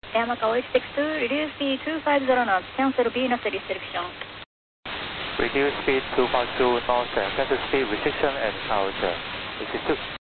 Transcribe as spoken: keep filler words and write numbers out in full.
Yamakawa one six two, reduce speed two five zero knots, cancel Venus restriction. Reduce speed two five two knots, cancel speed restriction and out. six two.